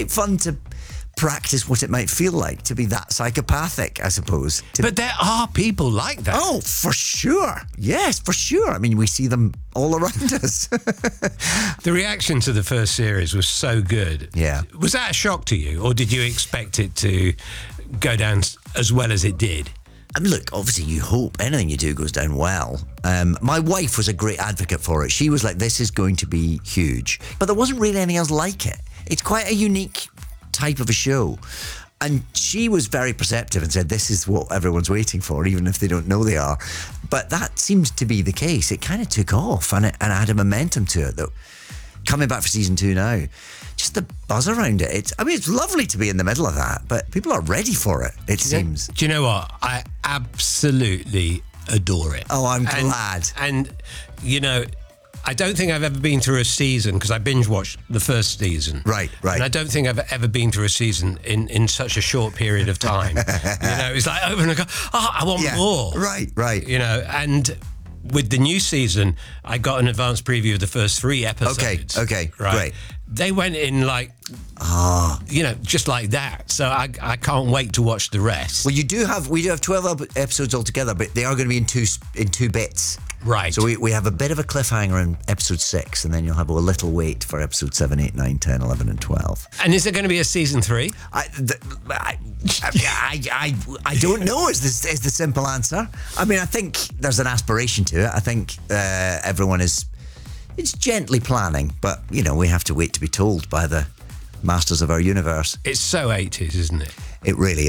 quite fun to practice what it might feel like to be that psychopathic, I suppose. But there are people like that. Oh, for sure. Yes, for sure. I mean, we see them all around us. The reaction to the first series was so good. Yeah. Was that a shock to you, or did you expect it to go down as well as it did? I mean, look, obviously you hope anything you do goes down well. My wife was a great advocate for it. She was like, this is going to be huge. But there wasn't really anything else like it. It's quite a unique type of a show. And she was very perceptive and said, this is what everyone's waiting for, even if they don't know they are. But that seems to be the case. It kind of took off and it had a momentum to it that coming back for season 2 now, just the buzz around it. It's lovely to be in the middle of that, but people are ready for it, it seems. Do you know what? I absolutely adore it. Oh, I'm glad. And, you know, I don't think I've ever been through a season, because I binge watched the first season. Right. And I don't think I've ever been through a season in such a short period of time. It's like over and I go, I want more. Right. You know, and with the new season, I got an advanced preview of the first 3 episodes. Okay, right? great. They went in like, just like that. So I can't wait to watch the rest. Well, we do have 12 episodes altogether, but they are going to be in two bits. Right. So we have a bit of a cliffhanger in episode 6, and then you'll have a little wait for episode 7, 8, 9, 10, 11, and 12. And is there going to be a season 3? I don't know is the simple answer. I mean, I think there's an aspiration to it. I think everyone it's gently planning, but, you know, we have to wait to be told by the masters of our universe. It's so 80s, isn't it? It really